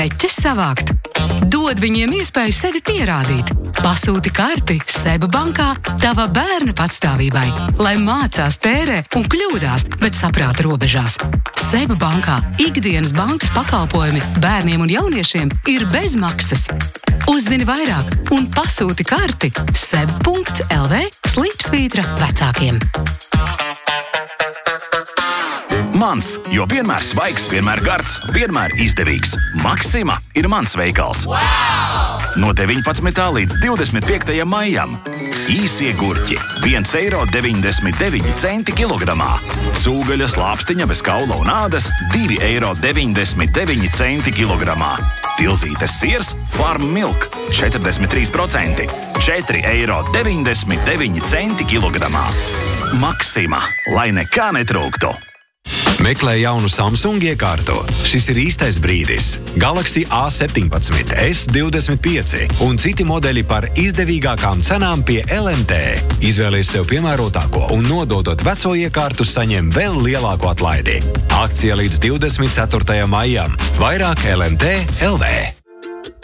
eķes savākt. Dod viņiem iespēju sevi pierādīt. Pasūti karti SEB bankā tava bērna patstāvībai, lai mācās, tērē un kļūdās, bet saprāta robežās. SEB bankā ikdienas bankas pakalpojumi bērniem un jauniešiem ir bez maksas. Uzzini vairāk un pasūti karti seb.lv/vecākiem. Mans, jo vienmēr svaigs, vienmēr gards, vienmēr izdevīgs. Maxima ir mans veikals. No 19. līdz 25. maijam. Īsie gurķi – 1,99 € kilogramā. Cūgaļas lāpstiņa bez kaula un ādas – 2,99 € kilogramā. Tilzītes siers Farm Milk – 43%, 4,99 € kilogramā. Maxima, lai nekā netrūktu. Meklē jaunu Samsung iekārtu. Šis ir īstais brīdis. Galaxy A17, S25 un citi modeļi par izdevīgākām cenām pie LMT. Izvēlies sev piemērotāko un nododot veco iekārtu saņem vēl lielāku atlaidi. Akcija līdz 24. maijam. Vairāk LMT LV.